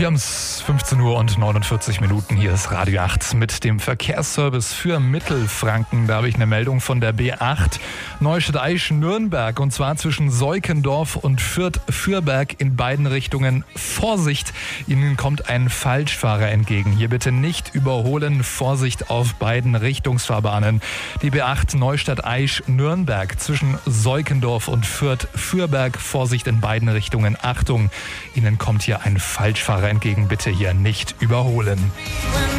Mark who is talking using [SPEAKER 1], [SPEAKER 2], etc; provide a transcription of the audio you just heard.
[SPEAKER 1] Wir haben es 15 Uhr und 49 Minuten. Hier ist Radio 8 mit dem Verkehrsservice für Mittelfranken. Da habe ich eine Meldung von der B8 Neustadt-Aisch-Nürnberg, und zwar zwischen Seukendorf und Fürth-Fürberg in beiden Richtungen. Vorsicht, Ihnen kommt ein Falschfahrer entgegen. Hier bitte nicht überholen. Vorsicht auf beiden Richtungsfahrbahnen. Die B8 Neustadt-Aisch-Nürnberg zwischen Seukendorf und Fürth-Fürberg. Vorsicht in beiden Richtungen. Achtung, Ihnen kommt hier ein Falschfahrer entgegen. Bitte hier nicht überholen.